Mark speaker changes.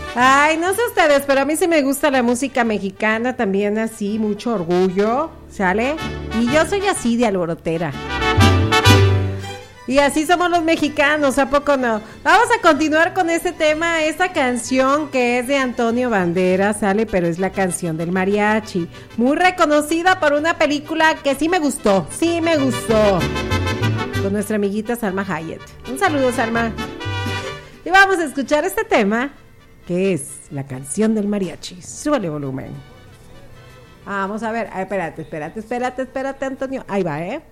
Speaker 1: Ay, no sé ustedes, pero a mí sí me gusta la música mexicana, también así, mucho orgullo, ¿sale? Y yo soy así de alborotera. Y así somos los mexicanos, ¿a poco no? Vamos a continuar con este tema, esta canción que es de Antonio Banderas, ¿sale? Pero es la canción del mariachi, muy reconocida por una película que sí me gustó, con nuestra amiguita Salma Hayek. Un saludo, Salma. Y vamos a escuchar este tema, que es la canción del mariachi. Súbele volumen. Vamos a ver, espérate, Antonio. Ahí va, ¿eh?